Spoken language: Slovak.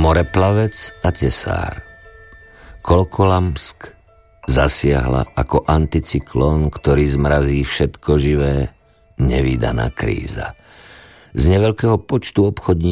Moreplavec a tesár. Kolkolamsk zasiahla ako anticyklón, ktorý zmrazí všetko živé, nevídaná kríza. Z neveľkého počtu obchodníkov